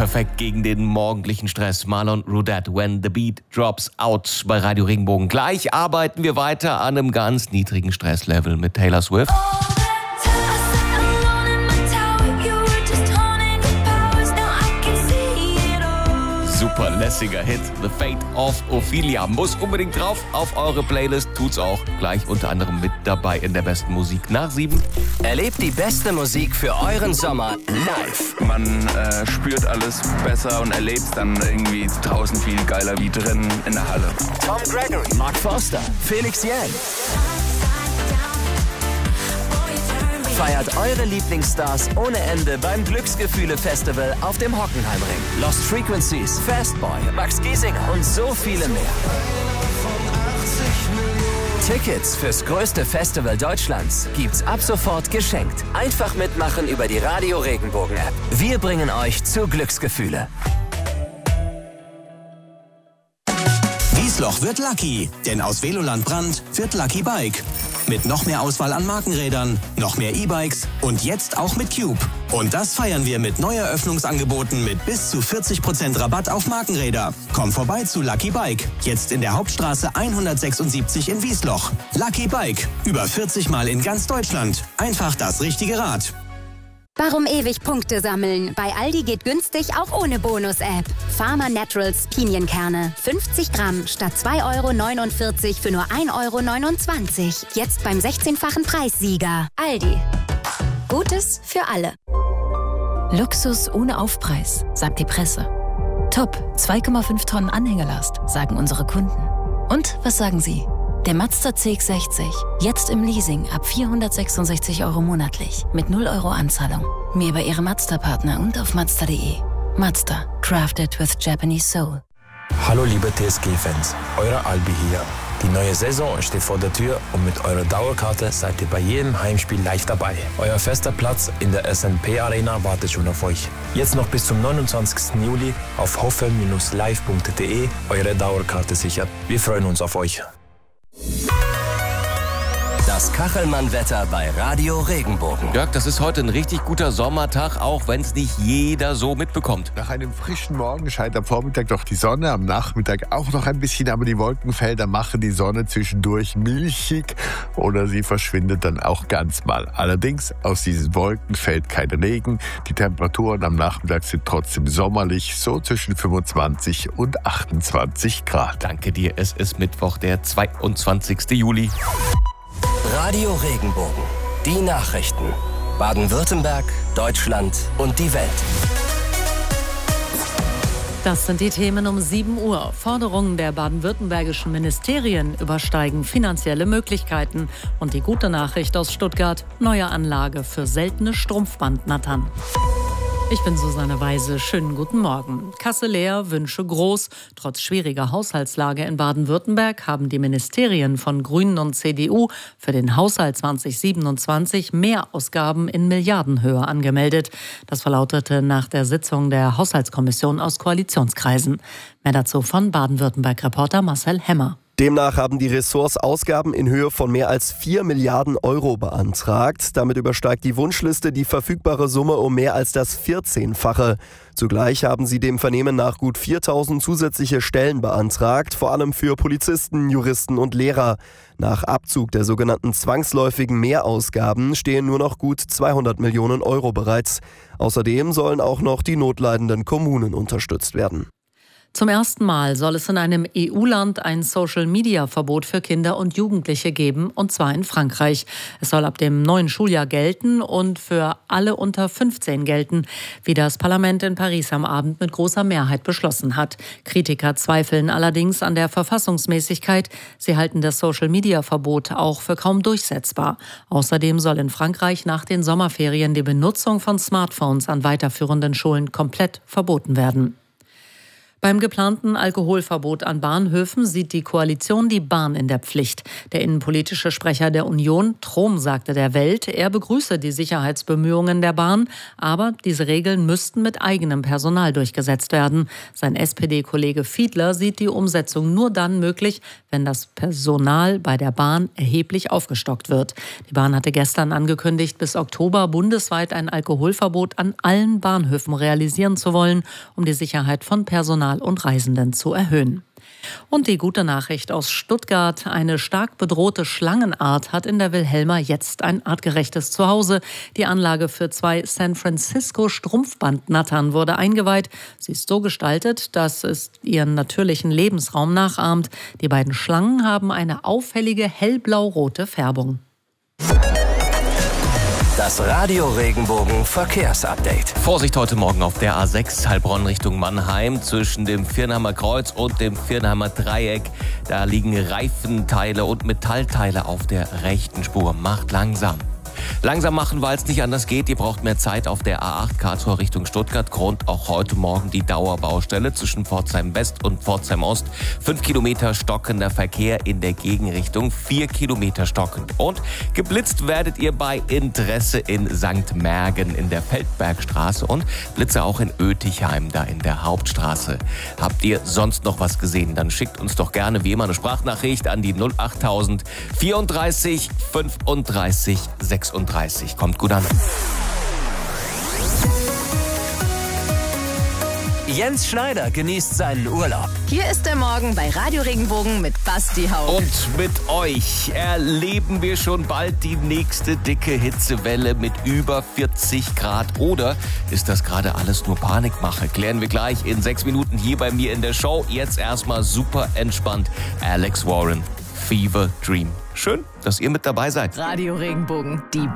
perfekt gegen den morgendlichen Stress. Marlon Roudette, When the Beat Drops Out bei Radio Regenbogen. Gleich arbeiten wir weiter an einem ganz niedrigen Stresslevel mit Taylor Swift. Super lässiger Hit, The Fate of Ophelia. Muss unbedingt drauf auf eure Playlist. Tut's auch gleich unter anderem mit dabei in der besten Musik nach 7. Erlebt die beste Musik für euren Sommer live. Man spürt alles besser und erlebt dann irgendwie draußen viel geiler wie drin in der Halle. Tom Gregory, Mark Forster, Felix Jähn. Feiert eure Lieblingsstars ohne Ende beim Glücksgefühle-Festival auf dem Hockenheimring. Lost Frequencies, Fastboy, Max Giesinger und so viele mehr. Tickets fürs größte Festival Deutschlands gibt's ab sofort geschenkt. Einfach mitmachen über die Radio Regenbogen App. Wir bringen euch zu Glücksgefühle. Wiesloch wird Lucky, denn aus Veloland Brand wird Lucky Bike. Mit noch mehr Auswahl an Markenrädern, noch mehr E-Bikes und jetzt auch mit Cube. Und das feiern wir mit Neueröffnungsangeboten mit bis zu 40% Rabatt auf Markenräder. Komm vorbei zu Lucky Bike, jetzt in der Hauptstraße 176 in Wiesloch. Lucky Bike, über 40 Mal in ganz Deutschland. Einfach das richtige Rad. Warum ewig Punkte sammeln? Bei Aldi geht günstig auch ohne Bonus-App. Pharma Naturals Pinienkerne. 50 Gramm statt 2,49 € für nur 1,29 €. Jetzt beim 16-fachen Preissieger. Aldi. Gutes für alle. Luxus ohne Aufpreis, sagt die Presse. Top, 2,5 Tonnen Anhängelast, sagen unsere Kunden. Und was sagen Sie? Der Mazda CX-60, jetzt im Leasing ab 466 € monatlich, mit 0 € Anzahlung. Mehr bei Ihrem Mazda-Partner und auf Mazda.de. Mazda, crafted with Japanese soul. Hallo liebe TSG-Fans, euer Albi hier. Die neue Saison steht vor der Tür und mit eurer Dauerkarte seid ihr bei jedem Heimspiel live dabei. Euer fester Platz in der SNP Arena wartet schon auf euch. Jetzt noch bis zum 29. Juli auf hoffel-live.de eure Dauerkarte sichern. Wir freuen uns auf euch. Das Kachelmann-Wetter bei Radio Regenbogen. Jörg, das ist heute ein richtig guter Sommertag, auch wenn es nicht jeder so mitbekommt. Nach einem frischen Morgen scheint am Vormittag doch die Sonne, am Nachmittag auch noch ein bisschen, aber die Wolkenfelder machen die Sonne zwischendurch milchig oder sie verschwindet dann auch ganz mal. Allerdings, aus diesen Wolken fällt kein Regen. Die Temperaturen am Nachmittag sind trotzdem sommerlich, so zwischen 25 und 28 Grad. Danke dir, es ist Mittwoch, der 22. Juli. Radio Regenbogen. Die Nachrichten. Baden-Württemberg, Deutschland und die Welt. Das sind die Themen um 7 Uhr. Forderungen der baden-württembergischen Ministerien übersteigen finanzielle Möglichkeiten. Und die gute Nachricht aus Stuttgart: neue Anlage für seltene Strumpfbandnattern. Ich bin Susanne Weise. Schönen guten Morgen. Kasse leer, Wünsche groß. Trotz schwieriger Haushaltslage in Baden-Württemberg haben die Ministerien von Grünen und CDU für den Haushalt 2027 Mehrausgaben in Milliardenhöhe angemeldet. Das verlautete nach der Sitzung der Haushaltskommission aus Koalitionskreisen. Mehr dazu von Baden-Württemberg-Reporter Marcel Hemmer. Demnach haben die Ressorts Ausgaben in Höhe von mehr als 4 Milliarden € beantragt. Damit übersteigt die Wunschliste die verfügbare Summe um mehr als das 14-fache. Zugleich haben sie dem Vernehmen nach gut 4.000 zusätzliche Stellen beantragt, vor allem für Polizisten, Juristen und Lehrer. Nach Abzug der sogenannten zwangsläufigen Mehrausgaben stehen nur noch gut 200 Millionen € bereits. Außerdem sollen auch noch die notleidenden Kommunen unterstützt werden. Zum ersten Mal soll es in einem EU-Land ein Social-Media-Verbot für Kinder und Jugendliche geben, und zwar in Frankreich. Es soll ab dem neuen Schuljahr gelten und für alle unter 15 gelten, wie das Parlament in Paris am Abend mit großer Mehrheit beschlossen hat. Kritiker zweifeln allerdings an der Verfassungsmäßigkeit. Sie halten das Social-Media-Verbot auch für kaum durchsetzbar. Außerdem soll in Frankreich nach den Sommerferien die Benutzung von Smartphones an weiterführenden Schulen komplett verboten werden. Beim geplanten Alkoholverbot an Bahnhöfen sieht die Koalition die Bahn in der Pflicht. Der innenpolitische Sprecher der Union, Trom, sagte der Welt, er begrüße die Sicherheitsbemühungen der Bahn, aber diese Regeln müssten mit eigenem Personal durchgesetzt werden. Sein SPD-Kollege Fiedler sieht die Umsetzung nur dann möglich, wenn das Personal bei der Bahn erheblich aufgestockt wird. Die Bahn hatte gestern angekündigt, bis Oktober bundesweit ein Alkoholverbot an allen Bahnhöfen realisieren zu wollen, um die Sicherheit von Personal und Reisenden zu erhöhen. Und die gute Nachricht aus Stuttgart: Eine stark bedrohte Schlangenart hat in der Wilhelma jetzt ein artgerechtes Zuhause. Die Anlage für 2 San Francisco Strumpfbandnattern wurde eingeweiht. Sie ist so gestaltet, dass es ihren natürlichen Lebensraum nachahmt. Die beiden Schlangen haben eine auffällige hellblau-rote Färbung. Das Radio-Regenbogen-Verkehrsupdate. Vorsicht heute Morgen auf der A6 Heilbronn Richtung Mannheim zwischen dem Viernheimer Kreuz und dem Viernheimer Dreieck. Da liegen Reifenteile und Metallteile auf der rechten Spur. Macht langsam. Langsam machen, weil es nicht anders geht. Ihr braucht mehr Zeit auf der A8 Karlsruhe Richtung Stuttgart. Grund auch heute Morgen die Dauerbaustelle zwischen Pforzheim West und Pforzheim Ost. 5 Kilometer stockender Verkehr in der Gegenrichtung. 4 Kilometer stockend. Und geblitzt werdet ihr bei Interesse in St. Märgen in der Feldbergstraße und Blitze auch in Oetichheim, da in der Hauptstraße. Habt ihr sonst noch was gesehen? Dann schickt uns doch gerne wie immer eine Sprachnachricht an die 08000 34 35 36. Kommt gut an. Jens Schneider genießt seinen Urlaub. Hier ist der Morgen bei Radio Regenbogen mit Basti Haupt. Und mit euch erleben wir schon bald die nächste dicke Hitzewelle mit über 40 Grad. Oder ist das gerade alles nur Panikmache? Klären wir gleich in 6 Minuten hier bei mir in der Show. Jetzt erstmal super entspannt. Alex Warren, Fever Dream. Schön, dass ihr mit dabei seid. Radio Regenbogen, die